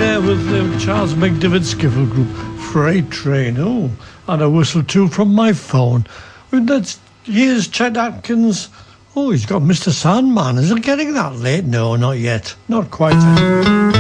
there with Charles McDivitt Skiffle Group, Freight Train. Oh, and a whistle too from my phone. Here's Chet Atkins. Oh, he's got Mr. Sandman. Is it getting that late? No, not yet. Not quite.